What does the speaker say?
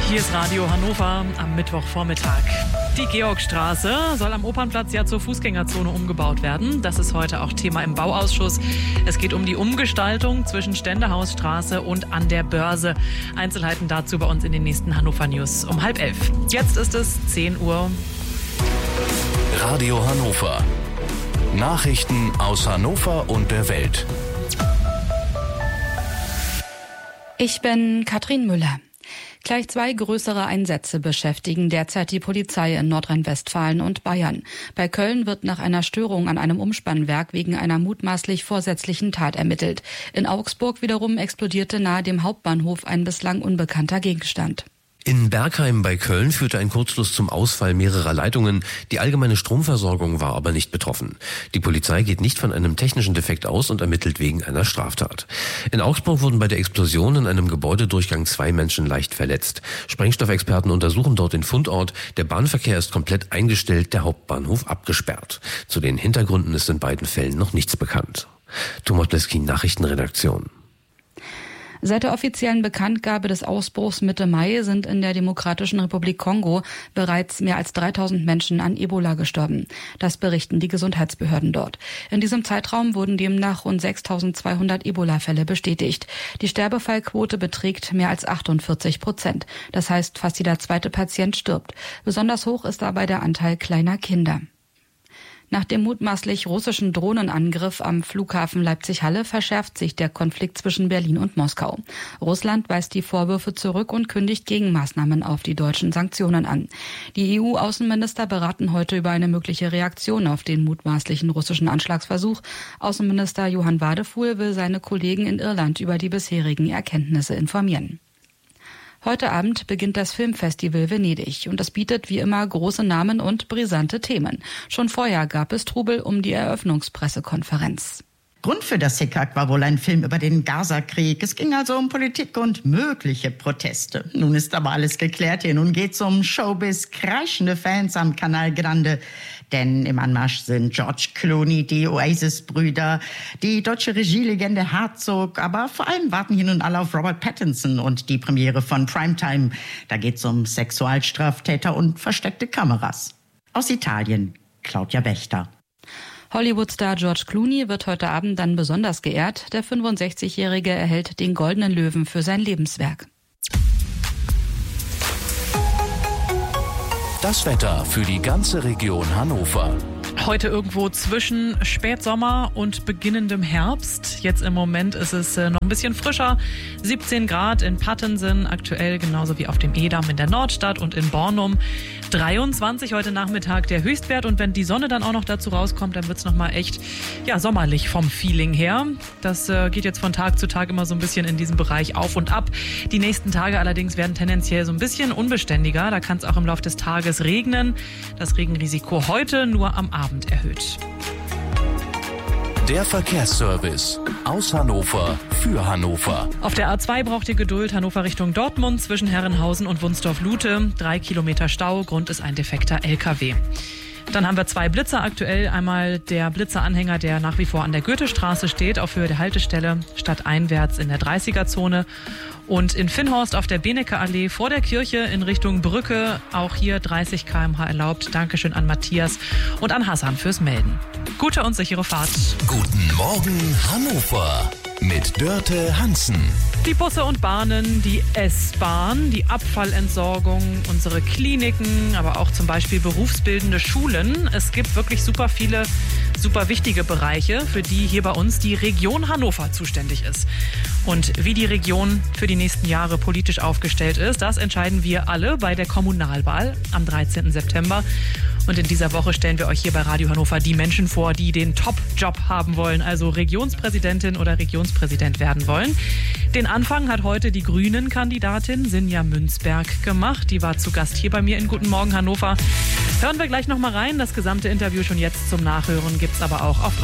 Hier ist Radio Hannover am Mittwochvormittag. Die Georgstraße soll am Opernplatz ja zur Fußgängerzone umgebaut werden. Das ist heute auch Thema im Bauausschuss. Es geht um die Umgestaltung zwischen Ständehausstraße und an der Börse. Einzelheiten dazu bei uns in den nächsten Hannover News um 10:30. Jetzt ist es 10 Uhr. Radio Hannover. Nachrichten aus Hannover und der Welt. Ich bin Katrin Müller. Gleich 2 größere Einsätze beschäftigen derzeit die Polizei in Nordrhein-Westfalen und Bayern. Bei Köln wird nach einer Störung an einem Umspannwerk wegen einer mutmaßlich vorsätzlichen Tat ermittelt. In Augsburg wiederum explodierte nahe dem Hauptbahnhof ein bislang unbekannter Gegenstand. In Bergheim bei Köln führte ein Kurzschluss zum Ausfall mehrerer Leitungen. Die allgemeine Stromversorgung war aber nicht betroffen. Die Polizei geht nicht von einem technischen Defekt aus und ermittelt wegen einer Straftat. In Augsburg wurden bei der Explosion in einem Gebäudedurchgang 2 Menschen leicht verletzt. Sprengstoffexperten untersuchen dort den Fundort. Der Bahnverkehr ist komplett eingestellt, der Hauptbahnhof abgesperrt. Zu den Hintergründen ist in beiden Fällen noch nichts bekannt. Thomas Leskin, Nachrichtenredaktion. Seit der offiziellen Bekanntgabe des Ausbruchs Mitte Mai sind in der Demokratischen Republik Kongo bereits mehr als 3000 Menschen an Ebola gestorben. Das berichten die Gesundheitsbehörden dort. In diesem Zeitraum wurden demnach rund 6200 Ebola-Fälle bestätigt. Die Sterbefallquote beträgt mehr als 48%. Das heißt, fast jeder zweite Patient stirbt. Besonders hoch ist dabei der Anteil kleiner Kinder. Nach dem mutmaßlich russischen Drohnenangriff am Flughafen Leipzig-Halle verschärft sich der Konflikt zwischen Berlin und Moskau. Russland weist die Vorwürfe zurück und kündigt Gegenmaßnahmen auf die deutschen Sanktionen an. Die EU-Außenminister beraten heute über eine mögliche Reaktion auf den mutmaßlichen russischen Anschlagsversuch. Außenminister Johann Wadefuhl will seine Kollegen in Irland über die bisherigen Erkenntnisse informieren. Heute Abend beginnt das Filmfestival Venedig und es bietet wie immer große Namen und brisante Themen. Schon vorher gab es Trubel um die Eröffnungspressekonferenz. Grund für das Hickhack war wohl ein Film über den Gaza-Krieg. Es ging also um Politik und mögliche Proteste. Nun ist aber alles geklärt hier. Nun geht's um Showbiz, kreischende Fans am Canal Grande. Denn im Anmarsch sind George Clooney, die Oasis-Brüder, die deutsche Regielegende Herzog. Aber vor allem warten hier nun alle auf Robert Pattinson und die Premiere von Primetime. Da geht's um Sexualstraftäter und versteckte Kameras. Aus Italien, Claudia Wächter. Hollywood-Star George Clooney wird heute Abend dann besonders geehrt. Der 65-Jährige erhält den Goldenen Löwen für sein Lebenswerk. Das Wetter für die ganze Region Hannover. Heute irgendwo zwischen Spätsommer und beginnendem Herbst. Jetzt im Moment ist es noch ein bisschen frischer. 17 Grad in Pattensen, aktuell genauso wie auf dem Edam in der Nordstadt und in Bornum. 23 heute Nachmittag der Höchstwert. Und wenn die Sonne dann auch noch dazu rauskommt, dann wird es nochmal echt sommerlich vom Feeling her. Das geht jetzt von Tag zu Tag immer so ein bisschen in diesem Bereich auf und ab. Die nächsten Tage allerdings werden tendenziell so ein bisschen unbeständiger. Da kann es auch im Laufe des Tages regnen. Das Regenrisiko heute nur am Abend erhöht. Der Verkehrsservice aus Hannover für Hannover. Auf der A2 braucht ihr Geduld. Hannover Richtung Dortmund zwischen Herrenhausen und Wunsdorf-Lute. 3 Kilometer Stau. Grund ist ein defekter LKW. Dann haben wir 2 Blitzer aktuell. Einmal der Blitzeranhänger, der nach wie vor an der Goethestraße steht, auf Höhe der Haltestelle, stadteinwärts in der 30er-Zone. Und in Finnhorst auf der Benecke-Allee vor der Kirche in Richtung Brücke, auch hier 30 km/h erlaubt. Dankeschön an Matthias und an Hassan fürs Melden. Gute und sichere Fahrt. Guten Morgen Hannover mit Dörte Hansen. Die Busse und Bahnen, die S-Bahn, die Abfallentsorgung, unsere Kliniken, aber auch zum Beispiel berufsbildende Schulen. Es gibt wirklich super viele, super wichtige Bereiche, für die hier bei uns die Region Hannover zuständig ist. Und wie die Region für die nächsten Jahre politisch aufgestellt ist, das entscheiden wir alle bei der Kommunalwahl am 13. September. Und in dieser Woche stellen wir euch hier bei Radio Hannover die Menschen vor, die den Top-Job haben wollen, also Regionspräsidentin oder Regionspräsident werden wollen. Den Anfang hat heute die Grünen-Kandidatin Sinja Münzberg gemacht. Die war zu Gast hier bei mir in Guten Morgen Hannover. Hören wir gleich noch mal rein. Das gesamte Interview schon jetzt zum Nachhören gibt's aber auch auf